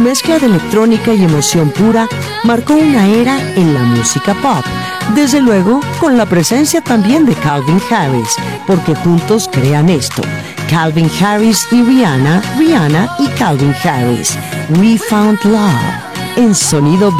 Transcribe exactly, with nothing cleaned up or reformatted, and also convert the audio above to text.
mezcla de electrónica y emoción pura marcó una era en la música pop. Desde luego, con la presencia también de Calvin Harris, porque juntos crean esto. Calvin Harris y Rihanna, Rihanna y Calvin Harris. We Found Love, en Sonido